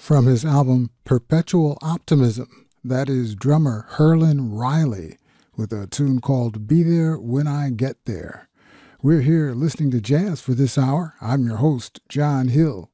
From his album Perpetual Optimism, that is drummer Herlin Riley with a tune called Be There When I Get There. We're here listening to jazz for this hour. I'm your host, John Hill.